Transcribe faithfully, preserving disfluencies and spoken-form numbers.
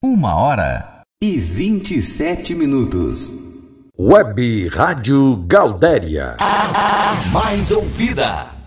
Uma hora e vinte e sete minutos. Web Rádio Gaudéria. A mais ouvida.